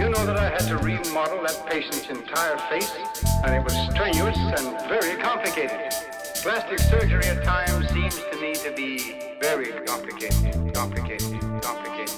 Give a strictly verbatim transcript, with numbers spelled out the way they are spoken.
know that I had to remodel that patient's entire face, and it was strenuous and very complicated. Plastic surgery at times seems to me to be very complicated, complicated.